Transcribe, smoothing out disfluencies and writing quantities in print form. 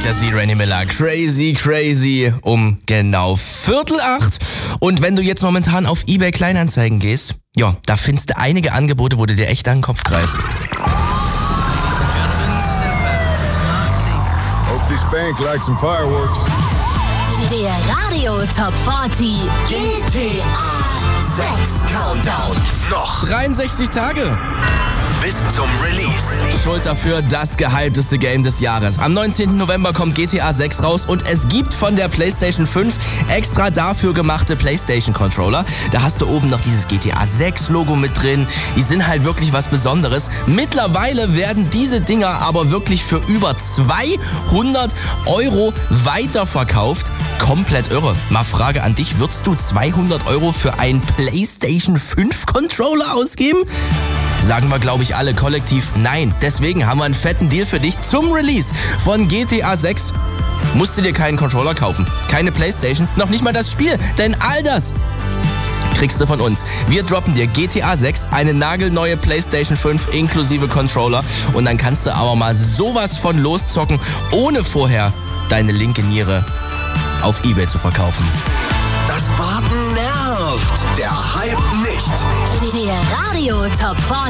der Sie, Randy Miller. Crazy, crazy. Um genau 7:45. Und wenn du jetzt momentan auf eBay Kleinanzeigen gehst, ja, da findest du einige Angebote, wo du dir echt an den Kopf greifst. Hope this bank likes some fireworks. Der Radio Top 40 GTA 6 Countdown. Noch 63 Tage. Bis zum Release. Schuld dafür das gehypteste Game des Jahres. Am 19. November kommt GTA 6 raus und es gibt von der PlayStation 5 extra dafür gemachte PlayStation-Controller. Da hast du oben noch dieses GTA 6 Logo mit drin. Die sind halt wirklich was Besonderes. Mittlerweile werden diese Dinger aber wirklich für über 200 € weiterverkauft. Komplett irre. Mal Frage an dich, würdest du 200 € für einen PlayStation 5 Controller ausgeben? Sagen wir, glaube ich, alle kollektiv nein. Deswegen haben wir einen fetten Deal für dich zum Release von GTA 6. Musst du dir keinen Controller kaufen, keine PlayStation, noch nicht mal das Spiel, denn all das kriegst du von uns. Wir droppen dir GTA 6, eine nagelneue PlayStation 5 inklusive Controller und dann kannst du aber mal sowas von loszocken, ohne vorher deine linke Niere auf eBay zu verkaufen. Das Warten nervt. Der Hype nicht. Der Radio Top 40